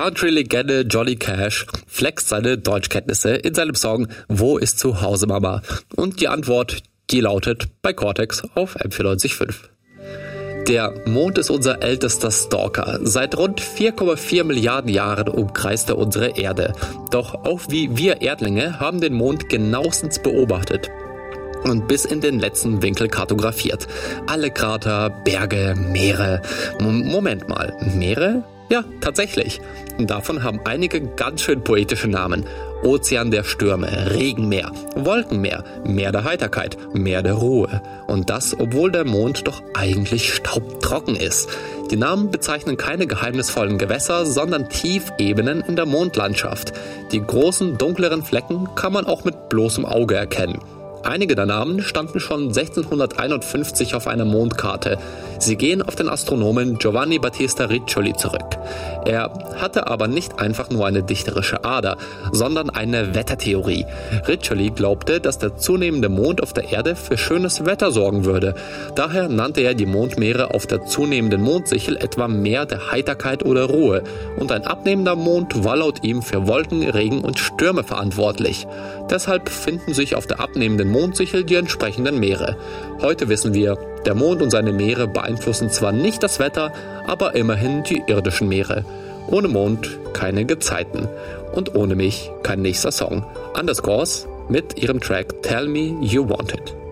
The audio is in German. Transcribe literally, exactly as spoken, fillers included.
Country-Legende Johnny Cash flext seine Deutschkenntnisse in seinem Song Wo ist zu Hause Mama? Und die Antwort, die lautet bei Cortex auf M vierundneunzig Komma fünf. Der Mond ist unser ältester Stalker. Seit rund vier Komma vier Milliarden Jahren umkreist er unsere Erde. Doch auch wie wir Erdlinge haben den Mond genauestens beobachtet und bis in den letzten Winkel kartografiert. Alle Krater, Berge, Meere. M- Moment mal, Meere? Ja, tatsächlich. Und davon haben einige ganz schön poetische Namen. Ozean der Stürme, Regenmeer, Wolkenmeer, Meer der Heiterkeit, Meer der Ruhe. Und das, obwohl der Mond doch eigentlich staubtrocken ist. Die Namen bezeichnen keine geheimnisvollen Gewässer, sondern Tiefebenen in der Mondlandschaft. Die großen, dunkleren Flecken kann man auch mit bloßem Auge erkennen. Einige der Namen standen schon sechzehnhunderteinundfünfzig auf einer Mondkarte. Sie gehen auf den Astronomen Giovanni Battista Riccioli zurück. Er hatte aber nicht einfach nur eine dichterische Ader, sondern eine Wettertheorie. Riccioli glaubte, dass der zunehmende Mond auf der Erde für schönes Wetter sorgen würde. Daher nannte er die Mondmeere auf der zunehmenden Mondsichel etwa Meer der Heiterkeit oder Ruhe. Und ein abnehmender Mond war laut ihm für Wolken, Regen und Stürme verantwortlich. Deshalb finden sich auf der abnehmenden Mondsichel die entsprechenden Meere. Heute wissen wir, der Mond und seine Meere beeinflussen zwar nicht das Wetter, aber immerhin die irdischen Meere. Ohne Mond keine Gezeiten. Und ohne mich kein nächster Song. Underscores mit ihrem Track Tell Me You Want It.